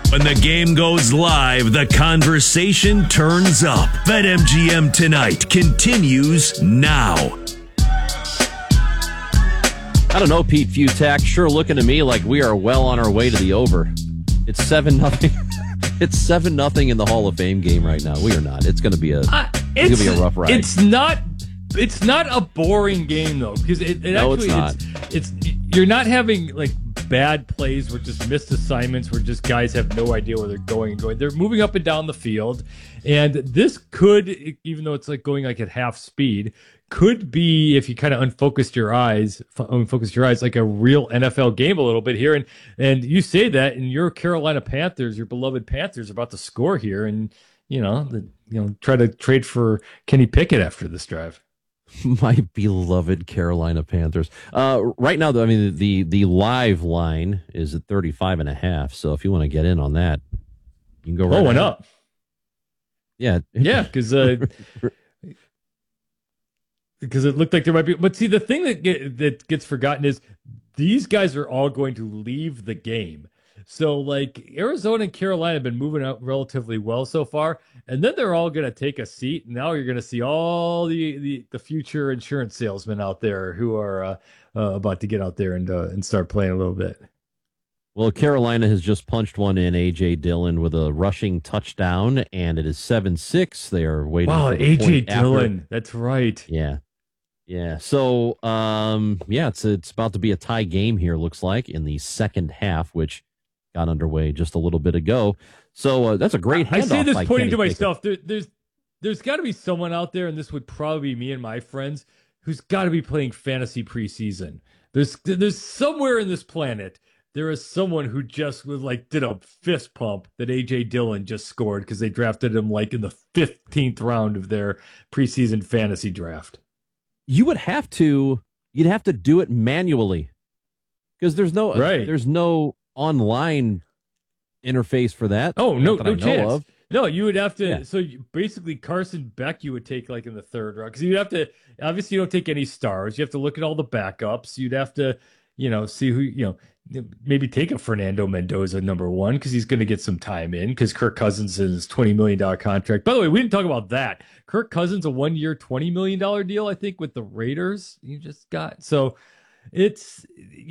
When the game goes live, the conversation turns up. BetMGM Tonight continues now. I don't know, Pete Futak. Sure looking to me like we are well on our way to the over. It's 7-0. It's 7-0 in the Hall of Fame game right now. We are not. It's going to be a rough ride. It's not a boring game though, because it no, actually it's not. You're not having like bad plays where just missed assignments where just guys have no idea where they're going. They're moving up and down the field, and this could, even though it's like going like at half speed, could be, if you kind of unfocus your eyes, like a real NFL game a little bit here. And you say that, and your Carolina Panthers, your beloved Panthers, are about to score here, and try to trade for Kenny Pickett after this drive. My beloved Carolina Panthers. Right now, though, I mean, the live line is at 35.5. So if you want to get in on that, you can go right. Went up. Yeah, because it looked like there might be. But see, the thing that gets forgotten is these guys are all going to leave the game. So, like, Arizona and Carolina have been moving out relatively well so far, and then they're all going to take a seat. And now you're going to see all the future insurance salesmen out there who are about to get out there and start playing a little bit. Well, Carolina has just punched one in, A.J. Dillon, with a rushing touchdown, and it is 7-6. They are waiting for the A.J. point Dillon. After. That's right. Yeah. So, it's about to be a tie game here, looks like, in the second half, which got underway just a little bit ago. So that's a great handoff. I say this pointing Kenny to myself. There's got to be someone out there, and this would probably be me and my friends, who's got to be playing fantasy preseason. There's somewhere in this planet, there is someone who just did a fist pump that A.J. Dillon just scored because they drafted him like in the 15th round of their preseason fantasy draft. You'd have to do it manually because there's no online interface for that. Oh, no chance. Of. No, you would have to. Yeah. So basically, Carson Beck, you would take like in the third round because you'd have to. Obviously, you don't take any stars. You have to look at all the backups. You'd have to, see who, maybe take a Fernando Mendoza number one because he's going to get some time in because Kirk Cousins is $20 million contract. By the way, we didn't talk about that. Kirk Cousins, a 1-year, $20 million deal, I think, with the Raiders. You just got so. It's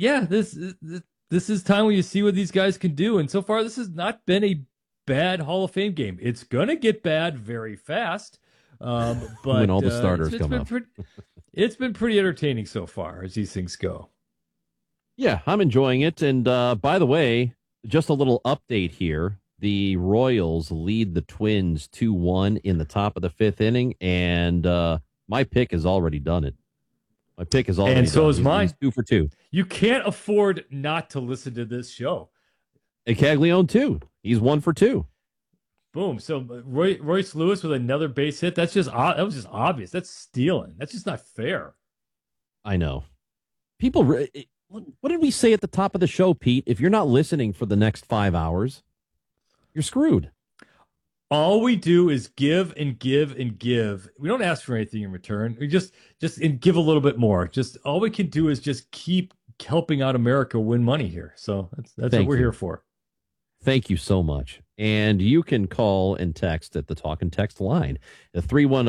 This is time when you see what these guys can do. And so far, this has not been a bad Hall of Fame game. It's going to get bad very fast. But when all the starters come up. It's been pretty entertaining so far as these things go. Yeah, I'm enjoying it. And by the way, just a little update here. The Royals lead the Twins 2-1 in the top of the fifth inning. And my pick has already done it. My pick is already and so done. is mine. He's 2 for 2. You can't afford not to listen to this show. And Caglione too. He's 1 for 2. Boom. So Royce Lewis with another base hit. That was just obvious. That's stealing. That's just not fair. I know. People, what did we say at the top of the show, Pete? If you're not listening for the next 5 hours, you're screwed. All we do is give and give and give. We don't ask for anything in return. We just and give a little bit more. Just all we can do is just keep helping out America win money here. So that's what we're here for. Thank you so much. And you can call and text at the Talk and Text line at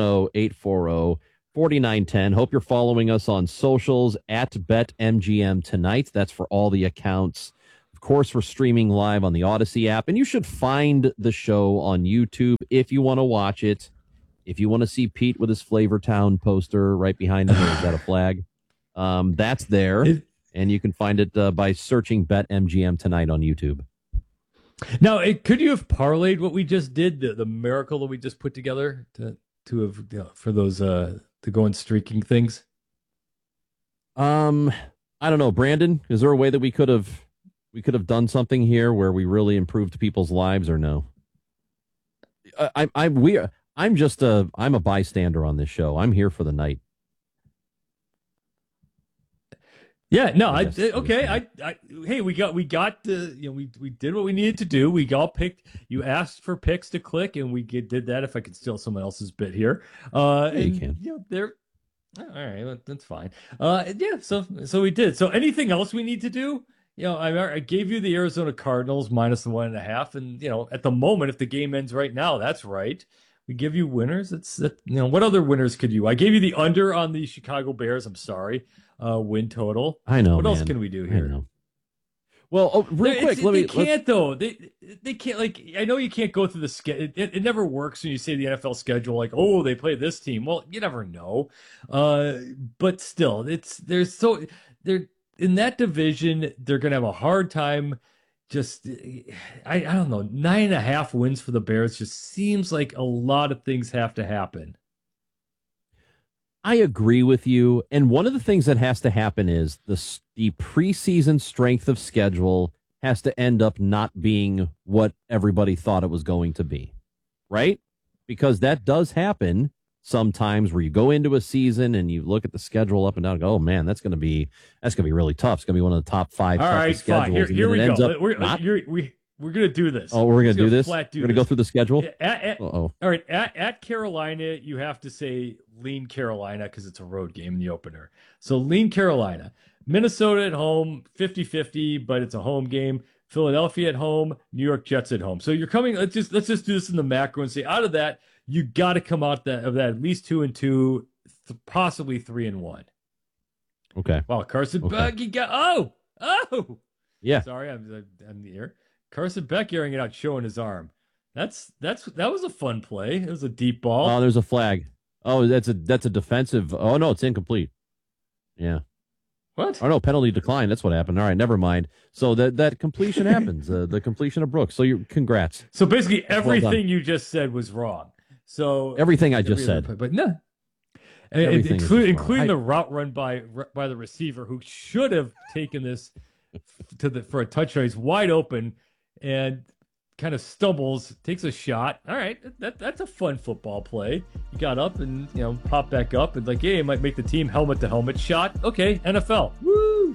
310-840-4910. Hope you're following us on socials at BetMGM Tonight. That's for all the accounts. Of course, we're streaming live on the Odyssey app, and you should find the show on YouTube if you want to watch it. If you want to see Pete with his Flavor Town poster right behind him, is that a flag? That's there, and you can find it by searching BetMGM Tonight on YouTube. Now, could you have parlayed what we just did, the miracle that we just put together to have for those to go on streaking things? I don't know, Brandon. Is there a way that we could have done something here where we really improved people's lives, or no? I'm a bystander on this show. I'm here for the night. Yeah, no, hey, we got we did what we needed to do. We all picked. You asked for picks to click, and we did that. If I could steal someone else's bit here, you can. They're all right. That's fine. So we did. So anything else we need to do? I gave you the Arizona Cardinals minus the 1.5, and at the moment, if the game ends right now, that's right. We give you winners. What other winners could you? I gave you the under on the Chicago Bears. I'm sorry, win total. I know. What else can we do here? I know. Well, real quick, they can't though. They can't. Like, I know you can't go through the schedule. It never works when you say the NFL schedule. Like, oh, they play this team. Well, you never know. But still, they're in that division. They're gonna have a hard time. Just, I don't know. 9.5 wins for the Bears just seems like a lot of things have to happen. I agree with you. And one of the things that has to happen is the preseason strength of schedule has to end up not being what everybody thought it was going to be, right? Because that does happen sometimes where you go into a season and you look at the schedule up and down and go, oh man, that's going to be really tough. It's going to be one of the top 5 toughest schedules. Fine. Here we go. We're going to do this. Oh, we're going to do this? We're going to go through the schedule? All right. At Carolina, you have to say lean Carolina because it's a road game in the opener. So lean Carolina. Minnesota at home, 50-50, but it's a home game. Philadelphia at home, New York Jets at home. So you're coming, let's just do this in the macro and say out of that, you got to come out of that at least 2-2, possibly 3-1. Okay. Wow, Carson Beck, you got oh. Yeah. Sorry, I'm the air. Carson Beck airing it out, showing his arm. That was a fun play. It was a deep ball. Oh, there's a flag. Oh, that's a defensive. Oh no, it's incomplete. Yeah. What? Oh no, penalty decline. That's what happened. All right, never mind. So that completion happens. The completion of Brooks. So congrats. So basically, everything you just said was wrong. So everything I just said, but no, including the route run by the receiver who should have taken this for a touchdown. He's wide open and kind of stumbles, takes a shot. All right, that's a fun football play. He got up and popped back up and like, yeah, it might make the team helmet to helmet shot. Okay, NFL. Woo!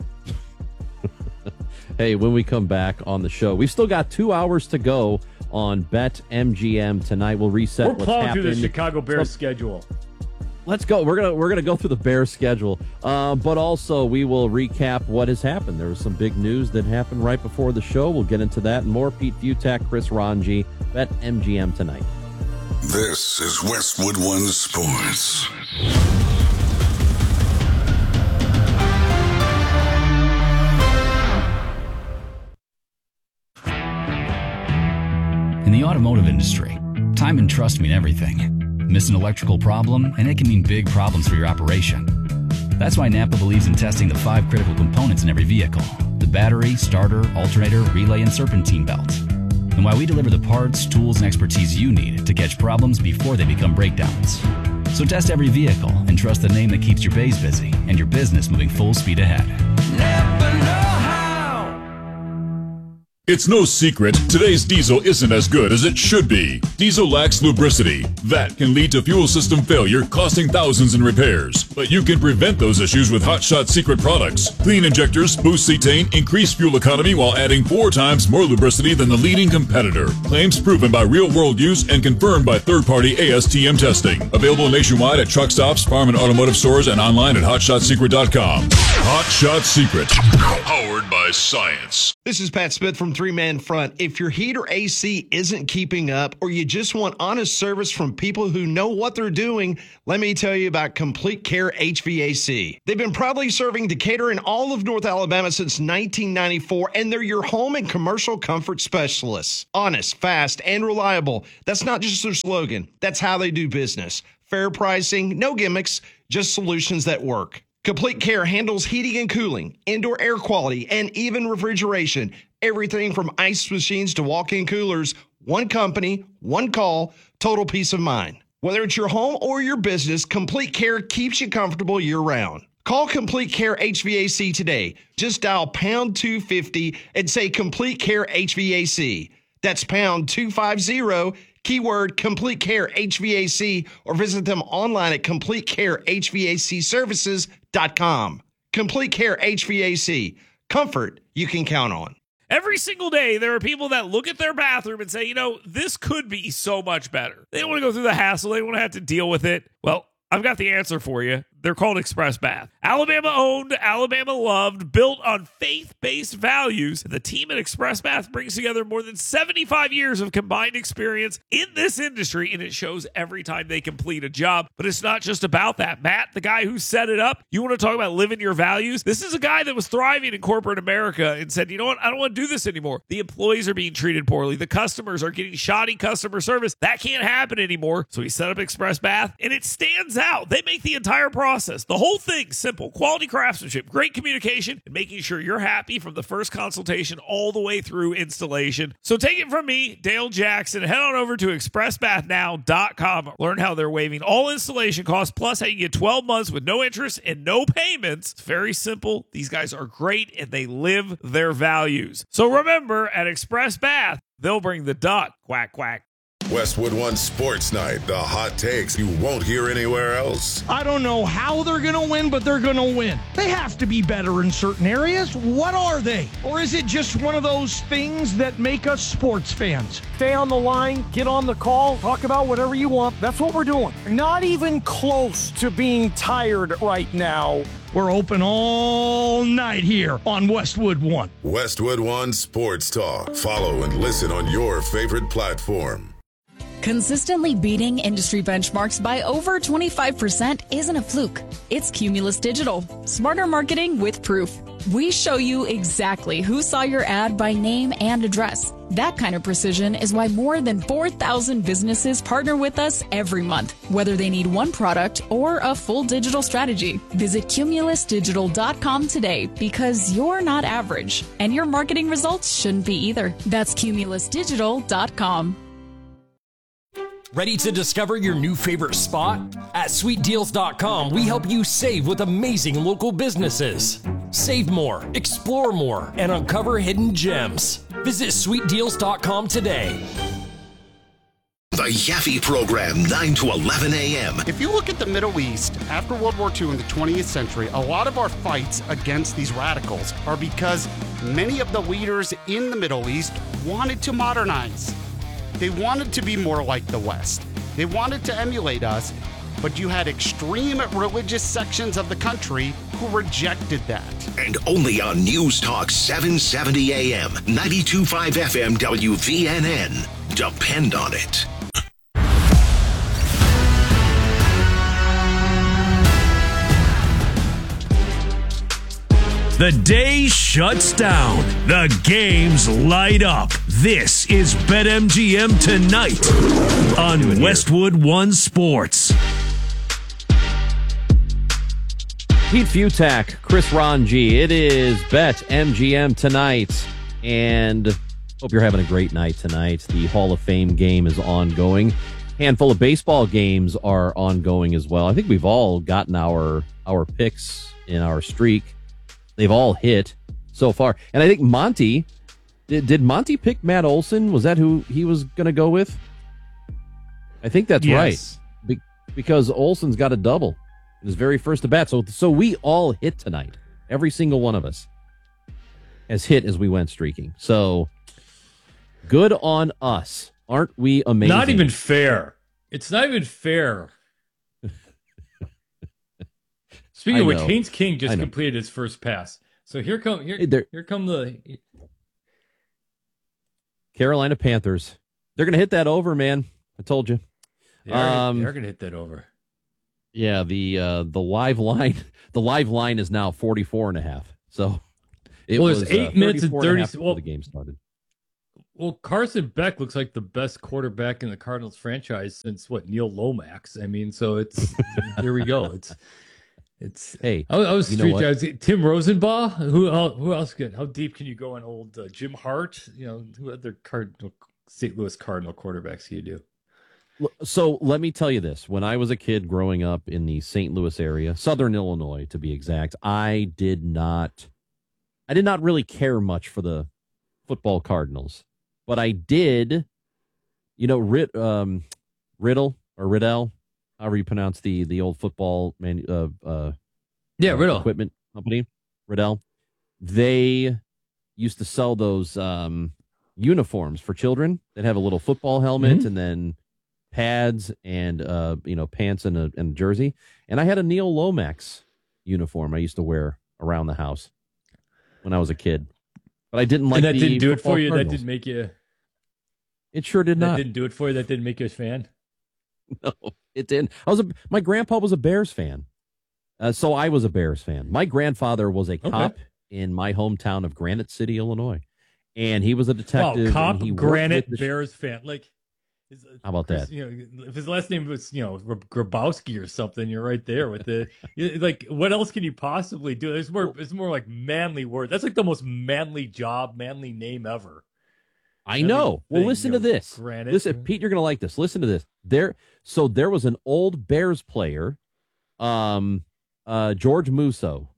Hey, when we come back on the show, we've still got 2 hours to go on BetMGM tonight. We'll reset. We're plowing through the Chicago Bears schedule. Let's go. We're gonna go through the Bears schedule, but also we will recap what has happened. There was some big news that happened right before the show. We'll get into that and more. Pete Futak, Chris Ranji, BetMGM tonight. This is Westwood One Sports. In the automotive industry, time and trust mean everything. Miss an electrical problem, and it can mean big problems for your operation. That's why Napa believes in testing the 5 critical components in every vehicle: the battery, starter, alternator, relay, and serpentine belt. And why we deliver the parts, tools, and expertise you need to catch problems before they become breakdowns. So test every vehicle and trust the name that keeps your bays busy and your business moving full speed ahead. Napa know-how. It's no secret, today's diesel isn't as good as it should be. Diesel lacks lubricity. That can lead to fuel system failure, costing thousands in repairs. But you can prevent those issues with Hot Shot Secret products. Clean injectors, boost cetane, increase fuel economy while adding 4 times more lubricity than the leading competitor. Claims proven by real-world use and confirmed by third-party ASTM testing. Available nationwide at truck stops, farm and automotive stores, and online at hotshotsecret.com. Hot Shot Secret. Powered by science. This is Pat Smith from 3-Man Front. If your heat or AC isn't keeping up, or you just want honest service from people who know what they're doing, let me tell you about Complete Care HVAC. They've been proudly serving Decatur and all of North Alabama since 1994, and they're your home and commercial comfort specialists. Honest, fast, and reliable. That's not just their slogan. That's how they do business. Fair pricing, no gimmicks, just solutions that work. Complete Care handles heating and cooling, indoor air quality, and even refrigeration. Everything from ice machines to walk-in coolers. One company, one call, total peace of mind. Whether it's your home or your business, Complete Care keeps you comfortable year-round. Call Complete Care HVAC today. Just dial pound 250 and say Complete Care HVAC. That's pound 250, keyword Complete Care HVAC, or visit them online at CompleteCareHVACservices.com. Complete Care HVAC. Comfort you can count on. Every single day, there are people that look at their bathroom and say, this could be so much better. They don't want to go through the hassle. They don't want to have to deal with it. Well, I've got the answer for you. They're called Express Bath. Alabama owned, Alabama loved, built on faith-based values. The team at Express Bath brings together more than 75 years of combined experience in this industry, and it shows every time they complete a job. But it's not just about that. Matt, the guy who set it up, you want to talk about living your values? This is a guy that was thriving in corporate America and said, you know what? I don't want to do this anymore. The employees are being treated poorly. The customers are getting shoddy customer service. That can't happen anymore. So he set up Express Bath, and it stands out. They make the entire process, the whole thing, simple. Quality craftsmanship, great communication, and making sure you're happy from the first consultation all the way through installation. So take it from me, Dale Jackson. Head on over to expressbathnow.com. Learn how they're waiving all installation costs, plus how you get 12 months with no interest and no payments. It's very simple. These guys are great, and they live their values. So remember, at Express Bath, they'll bring the duck. Quack, quack. Westwood One Sports Night. The hot takes you won't hear anywhere else. I don't know how they're going to win, but they're going to win. They have to be better in certain areas. What are they? Or is it just one of those things that make us sports fans? Stay on the line, get on the call, talk about whatever you want. That's what we're doing. Not even close to being tired right now. We're open all night here on Westwood One. Westwood One Sports Talk. Follow and listen on your favorite platform. Consistently beating industry benchmarks by over 25% isn't a fluke. It's Cumulus Digital. Smarter marketing with proof. We show you exactly who saw your ad by name and address. That kind of precision is why more than 4,000 businesses partner with us every month, whether they need one product or a full digital strategy. Visit cumulusdigital.com today, because you're not average, and your marketing results shouldn't be either. That's cumulusdigital.com. Ready to discover your new favorite spot? At sweetdeals.com, we help you save with amazing local businesses. Save more, explore more, and uncover hidden gems. Visit sweetdeals.com today. The Yaffe Program, 9 to 11 a.m. If you look at the Middle East, after World War II in the 20th century, a lot of our fights against these radicals are because many of the leaders in the Middle East wanted to modernize. They wanted to be more like the West. They wanted to emulate us, but you had extreme religious sections of the country who rejected that. And only on News Talk 770 AM, 92.5 FM WVNN. Depend on it. The day shuts down. The games light up. This is BetMGM Tonight on Westwood One Sports. Pete Futak, Chris Ranji. It is BetMGM Tonight, and hope you're having a great night tonight. The Hall of Fame game is ongoing. Handful of baseball games are ongoing as well. I think we've all gotten our picks in our streak. They've all hit so far. And I think Monty, did Monty pick Matt Olson? Was that who he was going to go with? I think that's right. Because Olson's got a double in his very first at bat. So we all hit tonight. Every single one of us has hit as we went streaking. So good on us. Aren't we amazing? Not even fair. It's not even fair. Speaking of which, Haynes King just completed his first pass. So here come the Carolina Panthers. They're going to hit that over, man. I told you. They're going to hit that over. Yeah, the live line is now 44.5. So it was 8 minutes and 30 before the game started. Well, Carson Beck looks like the best quarterback in the Cardinals franchise since Neil Lomax. I mean, so it's here we go. Hey, I was street guys. Tim Rosenbaugh. Who else? Good. How deep can you go on old Jim Hart? Who other St. Louis Cardinal quarterbacks can you do? So let me tell you this. When I was a kid growing up in the St. Louis area, Southern Illinois to be exact, I did not really care much for the football Cardinals, but I did, Riddle, however you pronounce the old football Riddle equipment company, Riddell. They used to sell those uniforms for children that have a little football helmet and then pads and pants and a jersey, and I had a Neil Lomax uniform I used to wear around the house when I was a kid. But I didn't like. And that the didn't do it for you. Cardinals. That didn't make you. It sure did not. That didn't do it for you. That didn't make you a fan. No, it didn't. My grandpa was a Bears fan, so I was a Bears fan. My grandfather was a cop in my hometown of Granite City, Illinois, and he was a detective. Oh, cop, and he Granite Bears fan. Like, how about that? If his last name was Grabowski or something, you're right there with the like. What else can you possibly do? It's more like manly word. That's like the most manly job, manly name ever. I know. Well, listen to this. Granite. Listen, Pete, you're going to like this. Listen to this. There was an old Bears player, George Musso,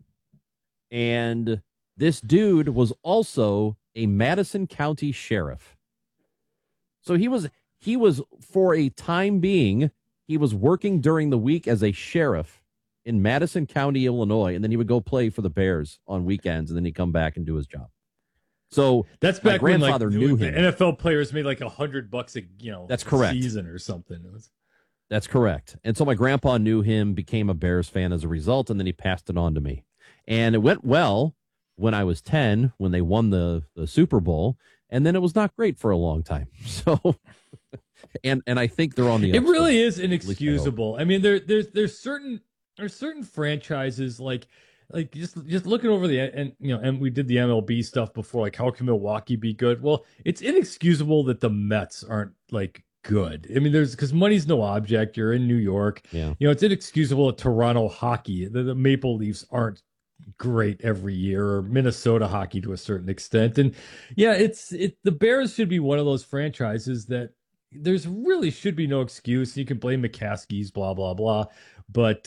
and this dude was also a Madison County sheriff. So he was for a time being, he was working during the week as a sheriff in Madison County, Illinois, and then he would go play for the Bears on weekends, and then he'd come back and do his job. So that's back when knew him. NFL players made like $100 that's correct. season or something. That's correct. And so my grandpa knew him, became a Bears fan as a result, and then he passed it on to me. And it went well when I was 10, when they won the Super Bowl, and then it was not great for a long time. So, and I think they're on the. It really is inexcusable. I mean, there's certain franchises like just looking over and we did the MLB stuff before. Like, how can Milwaukee be good? Well, it's inexcusable that the Mets aren't like good. I mean, because money's no object. You're in New York. Yeah. It's inexcusable that Toronto hockey, the Maple Leafs aren't great every year, or Minnesota hockey to a certain extent. And yeah, the Bears should be one of those franchises that there's really should be no excuse. You can blame McCaskey's blah, blah, blah. But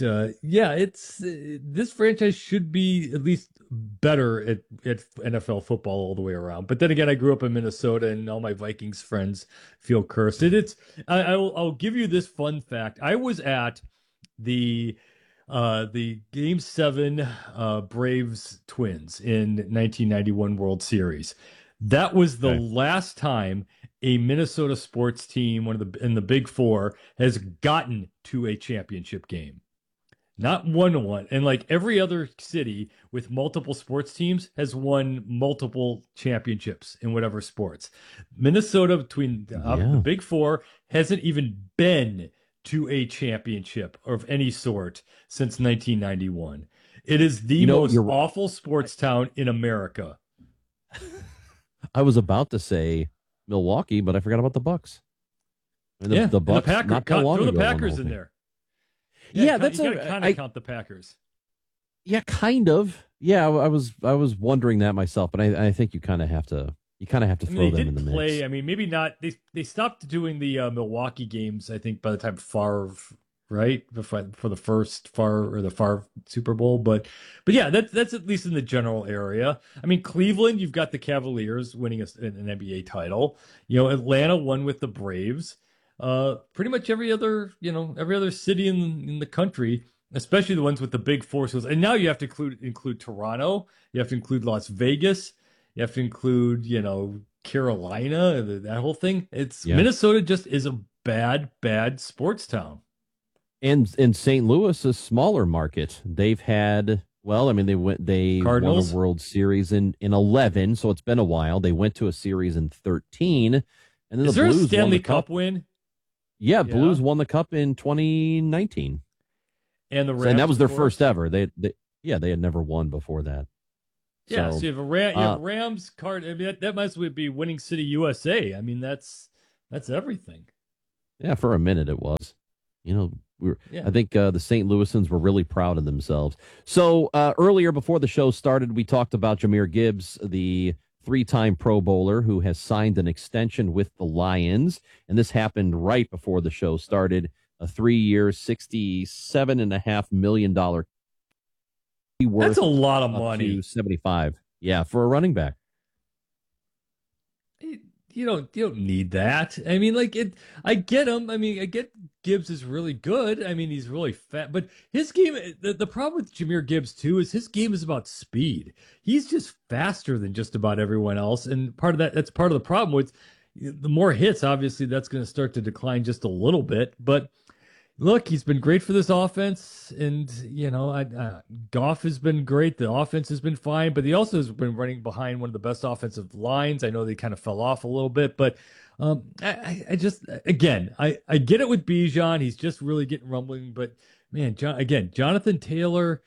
this franchise should be at least better at NFL football all the way around. But then again, I grew up in Minnesota, and all my Vikings friends feel cursed. I'll give you this fun fact. I was at the Game 7 Braves Twins in 1991 World Series. That was the last time a Minnesota sports team, in the Big Four, has gotten to a championship game. Not one. And like every other city with multiple sports teams has won multiple championships in whatever sports. Minnesota, between the Big Four, hasn't even been to a championship of any sort since 1991. It is the most awful sports town in America. I was about to say Milwaukee, but I forgot about the Bucks. The Bucks. Throw the Packers in there. Yeah, that's you gotta kind of count the Packers. Yeah, kind of. Yeah, I was wondering that myself, but I think you kind of have to. You kind of have to throw them in the mix. I mean, maybe not. They stopped doing the Milwaukee games, I think, by the time Favre, right, for the first Favre Super Bowl. But yeah, that's at least in the general area. I mean, Cleveland, you've got the Cavaliers winning an NBA title. Atlanta won with the Braves. Pretty much every other city in the country, especially the ones with the Big Four schools. And now you have to include Toronto. You have to include Las Vegas. You have to include, Carolina, that whole thing. Minnesota just is a bad sports town. And in St. Louis, a smaller market, they've had, they Cardinals? won a World Series in 11, so it's been a while. They went to a series in 13. And then is the there Blues a Stanley won the Cup win? Yeah, Blues won the Cup in 2019. And the Rams, and that was their first ever. They had never won before that. Yeah, so you have Rams card. I mean, that might as well be Winning City USA. I mean, that's everything. Yeah, for a minute it was. I think the St. Louisans were really proud of themselves. So earlier, before the show started, we talked about Jahmyr Gibbs, the 3-time Pro Bowler who has signed an extension with the Lions. And this happened right before the show started. A 3-year, $67.5 million. That's a lot of money. 75. Yeah, for a running back. You don't need that. I mean, I get him. I mean, I get Gibbs is really good. I mean, he's really fat, but his game, the problem with Jahmyr Gibbs too is his game is about speed. He's just faster than just about everyone else. And that's part of the problem with, the more hits, obviously, that's going to start to decline just a little bit. But look, he's been great for this offense, and Goff has been great. The offense has been fine, but he also has been running behind one of the best offensive lines. I know they kind of fell off a little bit, but I just, again, I get it with Bijan. He's just really getting rumbling, but man, Jonathan Taylor,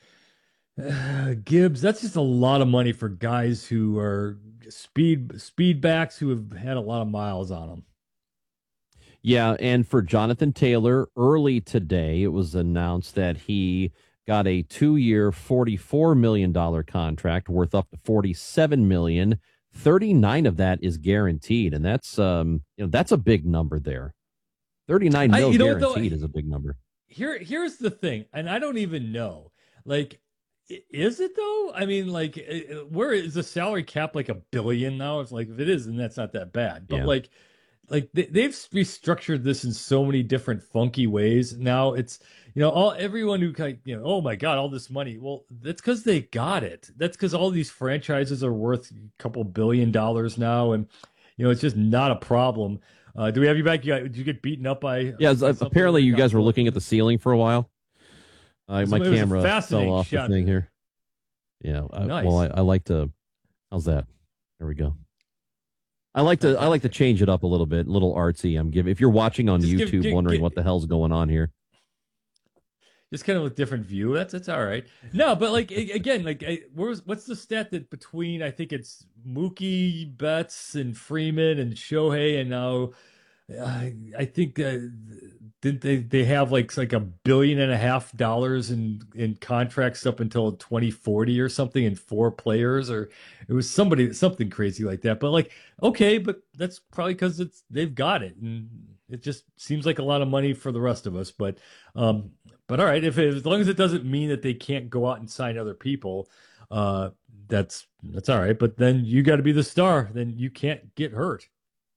Gibbs, that's just a lot of money for guys who are speed backs who have had a lot of miles on them. Yeah, and for Jonathan Taylor, early today, it was announced that he got a 2-year, $44 million contract worth up to $47 million. 39 of that is guaranteed, and that's that's a big number there. 39 mil guaranteed is a big number. Here's the thing, and I don't even know. Like, is it though? I mean, like, where is the salary cap? Like $1 billion now? It's like, if it is, then that's not that bad. But yeah. Like they've restructured this in so many different funky ways. Now it's, everyone who oh my God, all this money. Well, that's because they got it. That's because all these franchises are worth a couple $1 billion now. And, it's just not a problem. Do we have you back? Did you get beaten up by? Yeah, apparently you guys were looking at the ceiling for a while. My camera fell off the thing here. Yeah. Nice. Well, I like to, how's that? There we go. I like to change it up a little bit, a little artsy. If you're watching on YouTube, wondering what the hell's going on here, just kind of a different view. That's all right. No, but what's the stat that between, I think it's Mookie Betts and Freeman and Shohei, and now I think did they have like $1.5 billion in contracts up until 2040 or something, in 4 players, or it was something crazy like that. But okay, but that's probably because they've got it, and it just seems like a lot of money for the rest of us. But all right, as long as it doesn't mean that they can't go out and sign other people, that's all right. But then you got to be the star. Then you can't get hurt.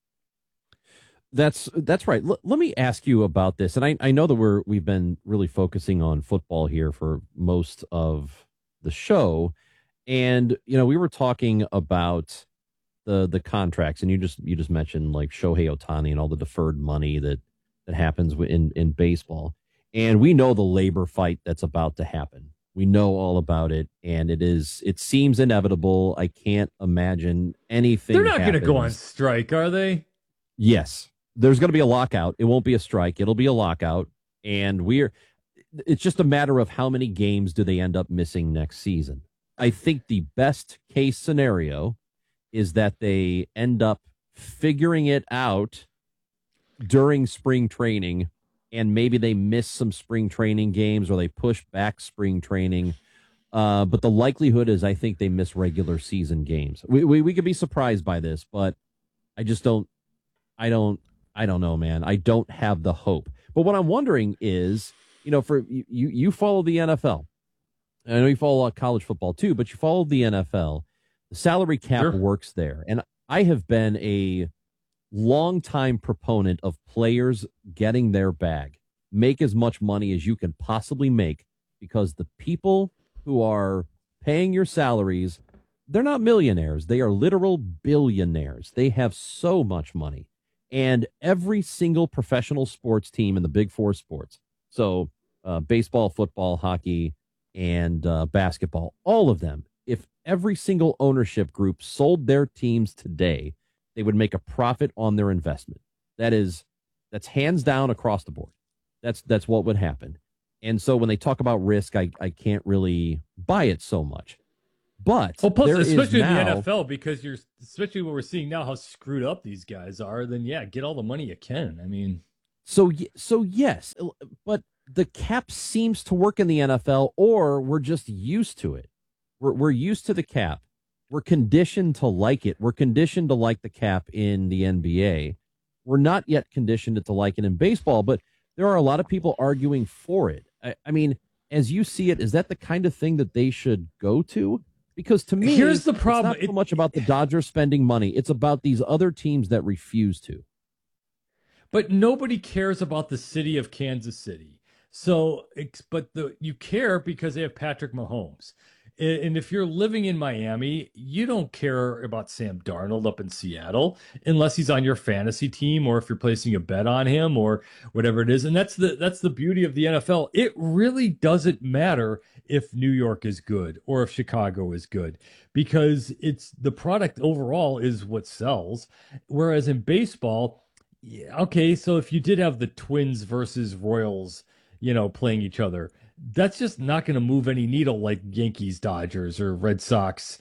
That's right. Let me ask you about this. And I know that we've been really focusing on football here for most of the show. And, we were talking about the contracts, and you just mentioned like Shohei Ohtani and all the deferred money that happens in baseball. And we know the labor fight that's about to happen. We know all about it, and it seems inevitable. I can't imagine anything. They're not going to go on strike, are they? Yes. There's going to be a lockout. It won't be a strike. It'll be a lockout. And it's just a matter of how many games do they end up missing next season. I think the best case scenario is that they end up figuring it out during spring training, and maybe they miss some spring training games or they push back spring training. But the likelihood is I think they miss regular season games. We could be surprised by this, but I just don't know, man. I don't have the hope. But what I'm wondering is, for you follow the NFL. I know you follow college football too, but you follow the NFL. The salary cap works there. And I have been a longtime proponent of players getting their bag. Make as much money as you can possibly make, because the people who are paying your salaries, they're not millionaires. They are literal billionaires. They have so much money. And every single professional sports team in the Big Four sports, so baseball, football, hockey, and basketball, all of them, if every single ownership group sold their teams today, they would make a profit on their investment. That's hands down across the board. That's what would happen. And so when they talk about risk, I can't really buy it so much. But especially in the NFL, because especially what we're seeing now, how screwed up these guys are, then get all the money you can. I mean, so yes, but the cap seems to work in the NFL, or we're just used to it. We're used to the cap. We're conditioned to like it. We're conditioned to like the cap in the NBA. We're not yet conditioned to like it in baseball, but there are a lot of people arguing for it. I mean, as you see it, is that the kind of thing that they should go to? Because to me, here's the problem. It's not so much about the Dodgers spending money. It's about these other teams that refuse to. But nobody cares about the city of Kansas City. So, you care because they have Patrick Mahomes. And if you're living in Miami, you don't care about Sam Darnold up in Seattle unless he's on your fantasy team or if you're placing a bet on him or whatever it is. And that's the beauty of the NFL. It really doesn't matter if New York is good or if Chicago is good, because it's the product overall is what sells. Whereas in baseball, okay, so if you did have the Twins versus Royals, playing each other, that's just not going to move any needle like Yankees, Dodgers, or Red Sox,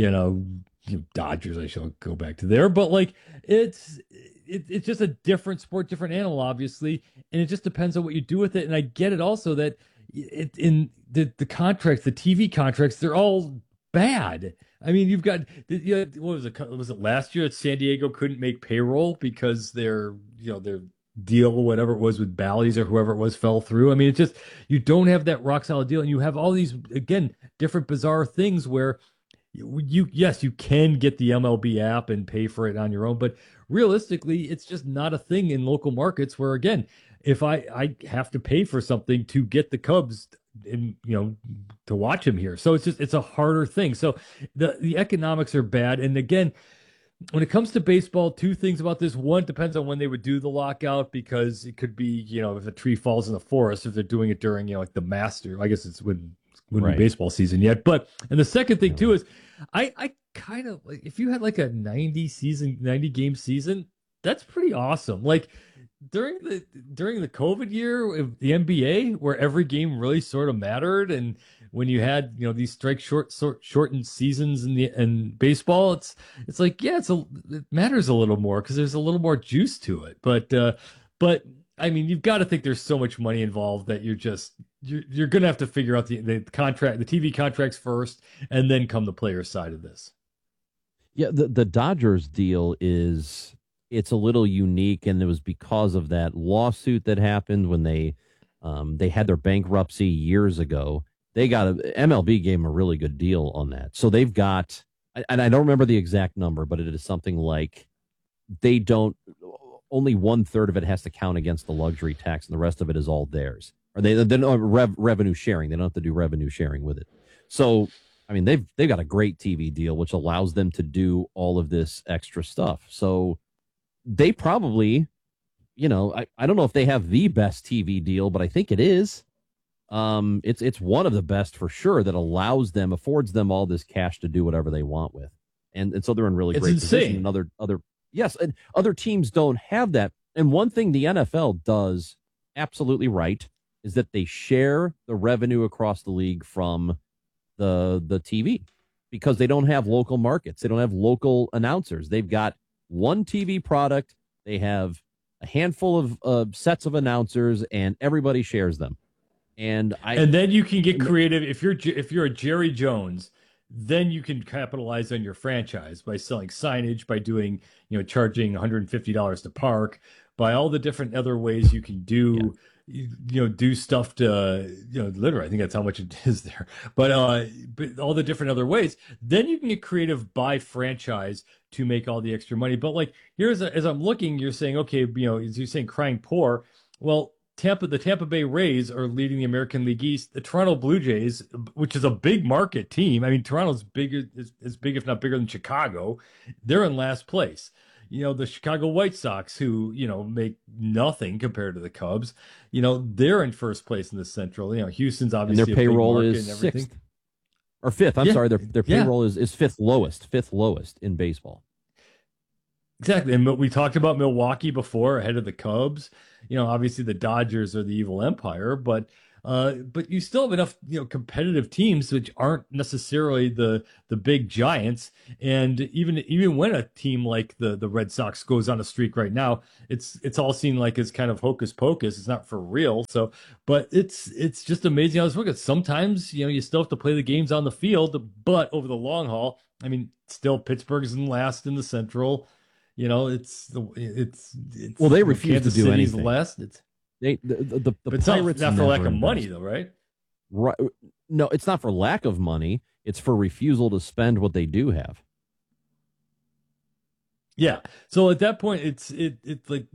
Dodgers, I shall go back to there. But like, it's just a different sport, different animal, obviously. And it just depends on what you do with it. And I get it also that in the contracts, the TV contracts, they're all bad. I mean, you've got, what was it? Was it last year that San Diego couldn't make payroll because their deal, whatever it was with Bally's or whoever it was, fell through? I mean, it's just, you don't have that rock solid deal. And you have all these, again, different bizarre things where you can get the MLB app and pay for it on your own, but realistically, it's just not a thing in local markets where, again, if I have to pay for something to get the Cubs and to watch them here. So it's a harder thing. So the economics are bad. And again, when it comes to baseball, two things about this. One, depends on when they would do the lockout, because it could be, if a tree falls in the forest, if they're doing it during, like the Master, I guess it's wouldn't be baseball season yet. But, and the second thing too is I kind of like, if you had like a 90 game season, that's pretty awesome. Like during the COVID year of the NBA, where every game really sort of mattered, and when you had these shortened seasons in baseball, it's like, yeah, it matters a little more because there's a little more juice to it. But I mean, you've got to think there's so much money involved that you're gonna have to figure out the contract, the TV contracts first, and then come the player side of this. Yeah, the Dodgers deal it's a little unique, and it was because of that lawsuit that happened when they had their bankruptcy years ago. MLB gave them a really good deal on that. So they've got, and I don't remember the exact number, but it is something like only 1/3 of it has to count against the luxury tax, and the rest of it is all theirs. Or they don't have revenue sharing. They don't have to do revenue sharing with it. So, I mean, they've got a great TV deal, which allows them to do all of this extra stuff. So they probably, I don't know if they have the best TV deal, but I think it is. It's one of the best for sure, that affords them all this cash to do whatever they want with. And so they're in really great position. And other teams don't have that. And one thing the NFL does absolutely right is that they share the revenue across the league from the TV, because they don't have local markets. They don't have local announcers. They've got one TV product. They have a handful of sets of announcers, and everybody shares them. And then you can get creative. If you're a Jerry Jones, then you can capitalize on your franchise by selling signage, by doing, charging $150 to park, by all the different other ways you can do, do stuff to, literally, I think that's how much it is there, but all the different other ways, then you can get creative by franchise to make all the extra money. But like, as I'm looking, you're saying, okay, as you're saying, crying poor. Well, the Tampa Bay Rays are leading the American League East. The Toronto Blue Jays, which is a big market team. I mean, Toronto's as big, if not bigger than Chicago. They're in last place. The Chicago White Sox, who, make nothing compared to the Cubs, they're in first place in the Central. Houston's obviously, and their payroll is sixth or fifth. I'm sorry. Their payroll is fifth lowest in baseball. Exactly. And we talked about Milwaukee before, ahead of the Cubs. Obviously the Dodgers are the evil empire, but you still have enough, competitive teams which aren't necessarily the big giants. And even when a team like the Red Sox goes on a streak right now, it's all seen like it's kind of hocus pocus. It's not for real. So, but it's just amazing. I was looking at, sometimes, you still have to play the games on the field, but over the long haul, I mean, still Pittsburgh's in last in the Central. It's well, they refuse to do anything. Last. The but Pirates not for lack of money, though, right? Right. No, it's not for lack of money. It's for refusal to spend what they do have. Yeah. So at that point, it's like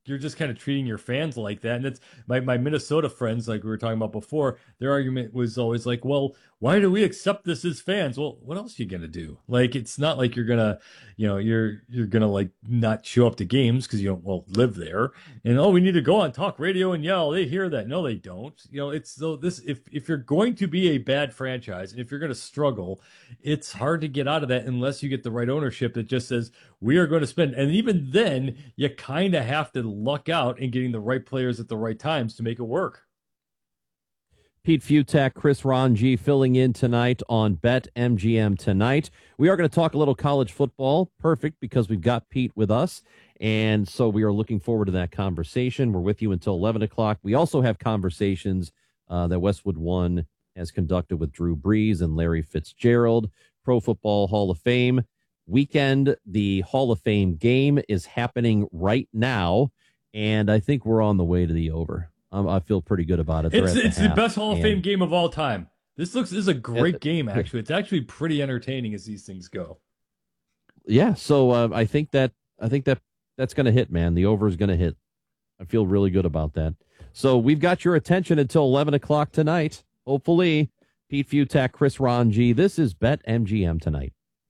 you're just kind of treating your fans like that. And that's my Minnesota friends, like we were talking about before, their argument was always like, well, why do we accept this as fans? Well, what else are you going to do? Like, it's not like you're going to, you're going to like not show up to games because you don't live there. And, we need to go on talk radio and yell. They hear that. No, they don't. It's so this, if you're going to be a bad franchise and if you're going to struggle, it's hard to get out of that unless you get the right ownership that just says, we are going to spend. And even then you kind of have to luck out in getting the right players at the right times to make it work. Pete Fiutak, Chris Ranji filling in tonight on Bet MGM Tonight. We are going to talk a little college football. Perfect, because we've got Pete with us. And so we are looking forward to that conversation. We're with you until 11 o'clock. We also have conversations that Westwood One has conducted with Drew Brees and Larry Fitzgerald. Pro Football Hall of Fame weekend. The Hall of Fame game is happening right now, and I think we're on the way to the over. I feel pretty good about it. It's the best Hall of Fame game of all time. This is a great game, actually. It's actually pretty entertaining as these things go. Yeah, so I think that's going to hit, man. The over is going to hit. I feel really good about that. So we've got your attention until 11 o'clock tonight. Hopefully, Pete Fiutak, Chris Ranji. This is Bet MGM Tonight.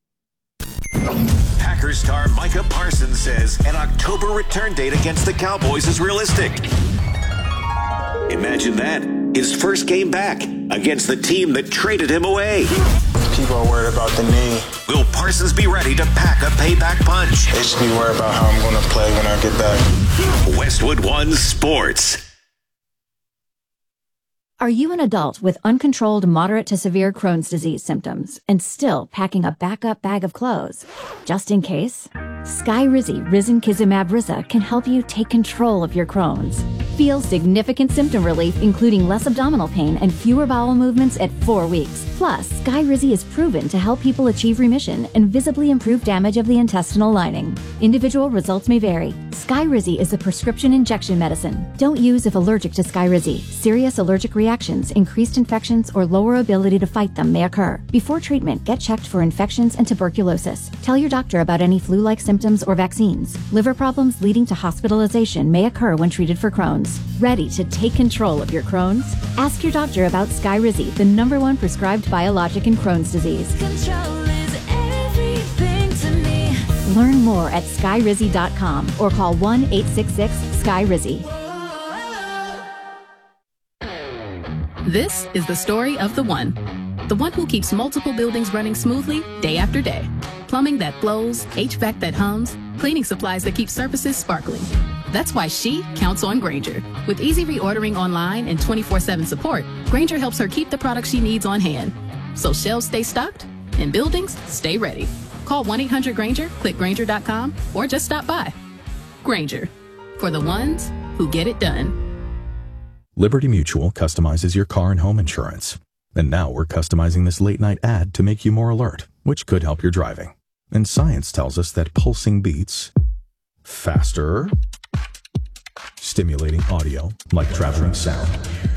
Packers star Micah Parsons says an October return date against the Cowboys is realistic. Imagine that. His first game back against the team that traded him away. People are worried about the knee. Will Parsons be ready to pack a payback punch? They should be worried about how I'm going to play when I get back. Westwood One Sports. Are you an adult with uncontrolled moderate to severe Crohn's disease symptoms and still packing a backup bag of clothes? Just in case? Skyrizi Risankizumab Riza can help you take control of your Crohn's. Feel significant symptom relief, including less abdominal pain and fewer bowel movements at 4 weeks. Plus, Skyrizi is proven to help people achieve remission and visibly improve damage of the intestinal lining. Individual results may vary. Skyrizi is a prescription injection medicine. Don't use if allergic to Skyrizi. Serious allergic reactions, increased infections, or lower ability to fight them may occur. Before treatment, get checked for infections and tuberculosis. Tell your doctor about any flu-like symptoms or vaccines. Liver problems leading to hospitalization may occur when treated for Crohn's. Ready to take control of your Crohn's? Ask your doctor about Skyrizi, the #1 prescribed biologic in Crohn's disease. Control is everything to me. Learn more at skyrizi.com or call 1-866-SKYRIZI. This is the story of the one who keeps multiple buildings running smoothly day after day. Plumbing that flows, HVAC that hums, cleaning supplies that keep surfaces sparkling. That's why she counts on Grainger. With easy reordering online and 24/7 support, Grainger helps her keep the products she needs on hand. So shelves stay stocked and buildings stay ready. Call 1-800-GRAINGER, click Grainger.com, or just stop by. Grainger, for the ones who get it done. Liberty Mutual customizes your car and home insurance. And now we're customizing this late-night ad to make you more alert, which could help your driving. And science tells us that pulsing beats faster, stimulating audio like traveling sound,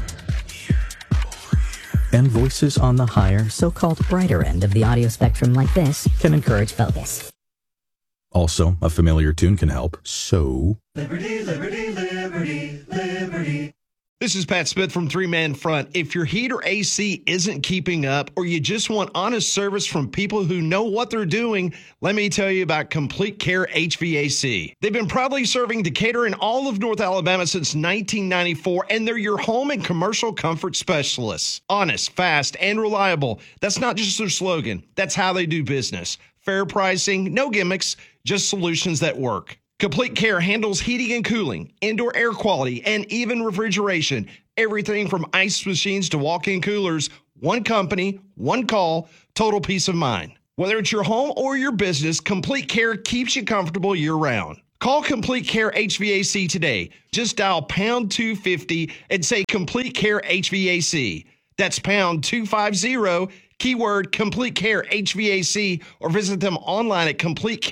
and voices on the higher, so-called brighter end of the audio spectrum like this can encourage focus. Also, a familiar tune can help, so... Liberty, liberty, liberty, liberty. This is Pat Smith from Three Man Front. If your heat or AC isn't keeping up, or you just want honest service from people who know what they're doing, let me tell you about Complete Care HVAC. They've been proudly serving Decatur and all of North Alabama since 1994, and they're your home and commercial comfort specialists. Honest, fast, and reliable. That's not just their slogan. That's how they do business. Fair pricing, no gimmicks, just solutions that work. Complete Care handles heating and cooling, indoor air quality, and even refrigeration. Everything from ice machines to walk-in coolers. One company, one call, total peace of mind. Whether it's your home or your business, Complete Care keeps you comfortable year-round. Call Complete Care HVAC today. Just dial pound 250 and say Complete Care HVAC. That's pound 250, keyword Complete Care HVAC, or visit them online at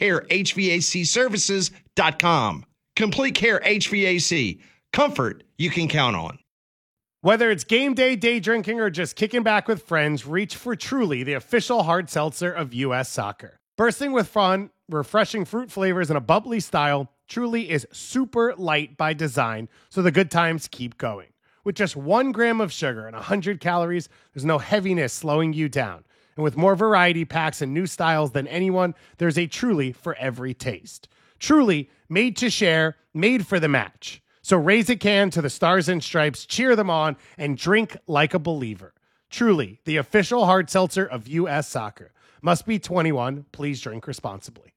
CompleteCareHVACservices.com. Complete Care HVAC. Comfort you can count on. Whether it's game day, day drinking, or just kicking back with friends, reach for Truly, the official hard seltzer of U.S. Soccer. Bursting with fun, refreshing fruit flavors, and a bubbly style, Truly is super light by design, so the good times keep going. With just 1 gram of sugar and 100 calories, there's no heaviness slowing you down. And with more variety packs and new styles than anyone, there's a Truly for every taste. Truly, made to share, made for the match. So raise a can to the Stars and Stripes, cheer them on, and drink like a believer. Truly, the official hard seltzer of U.S. Soccer. Must be 21. Please drink responsibly.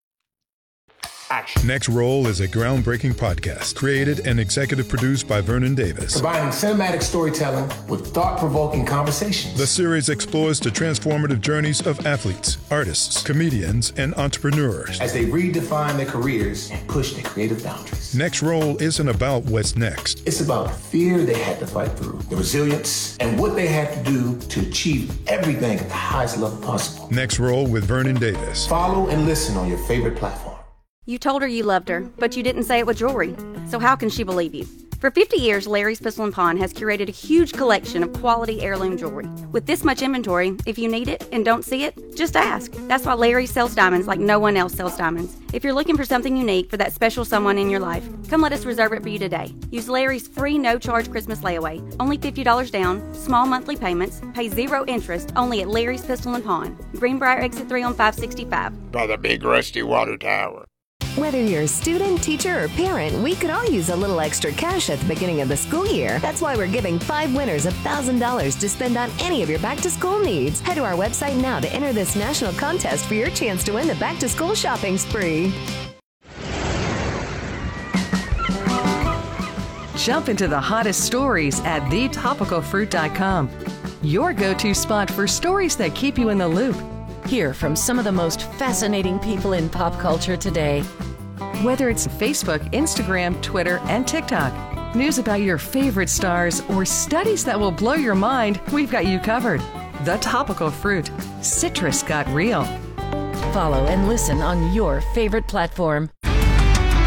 Next Roll is a groundbreaking podcast created and executive produced by Vernon Davis. Combining cinematic storytelling with thought-provoking conversations. The series explores the transformative journeys of athletes, artists, comedians, and entrepreneurs as they redefine their careers and push their creative boundaries. Next Roll isn't about what's next. It's about the fear they had to fight through, the resilience, and what they had to do to achieve everything at the highest level possible. Next Roll with Vernon Davis. Follow and listen on your favorite platform. You told her you loved her, but you didn't say it with jewelry. So how can she believe you? For 50 years, Larry's Pistol & Pawn has curated a huge collection of quality heirloom jewelry. With this much inventory, if you need it and don't see it, just ask. That's why Larry sells diamonds like no one else sells diamonds. If you're looking for something unique for that special someone in your life, come let us reserve it for you today. Use Larry's free no-charge Christmas layaway. Only $50 down, small monthly payments, pay 0 interest, only at Larry's Pistol & Pawn. Greenbrier Exit 3 on 565. By the big rusty water tower. Whether you're a student, teacher, or parent, we could all use a little extra cash at the beginning of the school year. That's why we're giving 5 winners $1,000 to spend on any of your back-to-school needs. Head to our website now to enter this national contest for your chance to win the back-to-school shopping spree. Jump into the hottest stories at thetopicalfruit.com. Your go-to spot for stories that keep you in the loop. Hear from some of the most fascinating people in pop culture today. Whether it's Facebook, Instagram, Twitter, and TikTok, news about your favorite stars, or studies that will blow your mind, we've got you covered. The Topical Fruit. Citrus got real. Follow and listen on your favorite platform.